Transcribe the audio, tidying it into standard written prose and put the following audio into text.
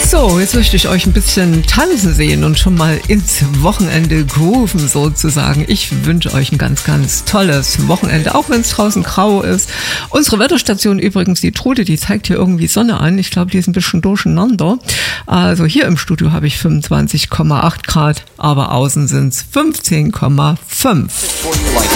So, jetzt möchte ich euch ein bisschen tanzen sehen und schon mal ins Wochenende grooven sozusagen. Ich wünsche euch ein ganz, ganz tolles Wochenende, auch wenn es draußen grau ist. Unsere Wetterstation übrigens, die Trude, die zeigt hier irgendwie Sonne an. Ich glaube, die ist ein bisschen durcheinander. Also hier im Studio habe ich 25,8 Grad, aber außen sind es 15,5.